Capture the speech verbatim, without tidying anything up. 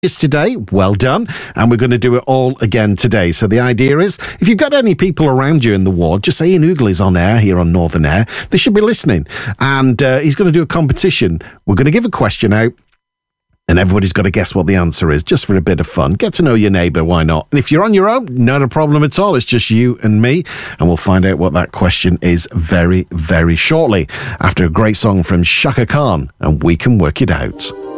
today. Well done. And we're going to do it all again today. So the idea is, if you've got any people around you in the ward, just say Ian Oogle is on air here on Northern Air. They should be listening. And uh, he's going to do a competition. We're going to give a question out, and everybody's got to guess what the answer is, just for a bit of fun. Get to know your neighbour, why not? And if you're on your own, not a problem at all. It's just you and me, and we'll find out what that question is very, very shortly, after a great song from Shaka Khan, and We Can Work It Out.